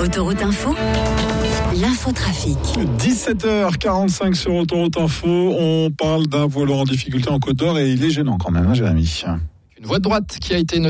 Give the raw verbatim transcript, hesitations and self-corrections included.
Autoroute Info, l'infotrafic. dix-sept heures quarante-cinq sur Autoroute Info. On parle d'un volant en difficulté en Côte d'Or et il est gênant quand même, hein, Jérémy. Une voie de droite qui a été notée